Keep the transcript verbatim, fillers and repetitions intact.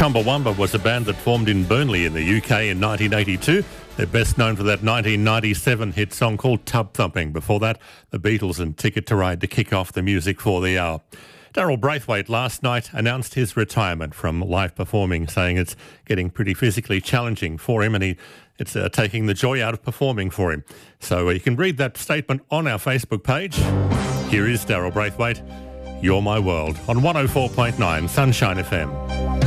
Chumbawamba was a band that formed in Burnley in the U K in nineteen eighty-two. They're best known for that nineteen ninety-seven hit song called Tub Thumping. Before that, the Beatles and Ticket to Ride to kick off the music for the hour. Daryl Braithwaite last night announced his retirement from live performing, saying it's getting pretty physically challenging for him and he, it's uh, taking the joy out of performing for him. So uh, you can read that statement on our Facebook page. Here is Daryl Braithwaite, You're My World, on one oh four point nine Sunshine F M.